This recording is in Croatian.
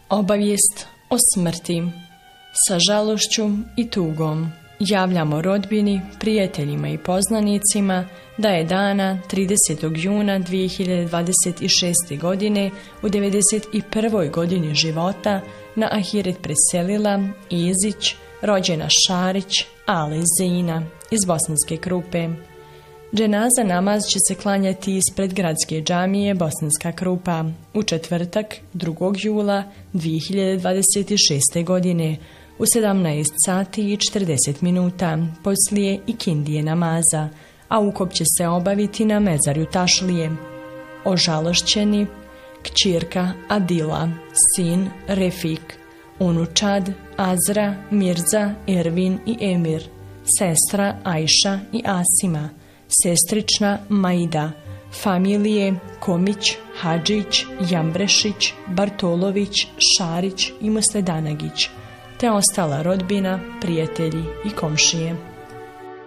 Obavijest o smrti. Sa žalošću i tugom javljamo rodbini, prijateljima i poznanicima da je dana 30. juna 2026. godine u 91. godini života na ahiret preselila Izić, rođena Šarić Ale Zina iz Bosanske Krupe. Dženaza namaz će se klanjati ispred gradske džamije Bosanska Krupa u četvrtak 2. jula 2026. godine u 17 sati i 40 minuta poslije ikindije namaza, a ukop će se obaviti na mezarju Tašlije. Ožalošćeni: kćirka Adila, sin Refik, unučad Azra, Mirza, Ervin i Emir, sestra Ajša i Asima, sestrična Maida, familije Komić, Hadžić, Jambrešić, Bartolović, Šarić i Musledanagić, te ostala rodbina, prijatelji i komšije.